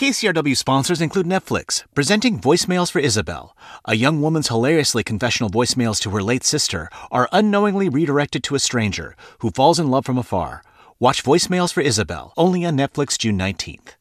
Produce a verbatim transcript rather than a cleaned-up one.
K C R W sponsors include Netflix, presenting Voicemails for Isabel. A young woman's hilariously confessional voicemails to her late sister are unknowingly redirected to a stranger who falls in love from afar. Watch Voicemails for Isabel, only on Netflix June nineteenth.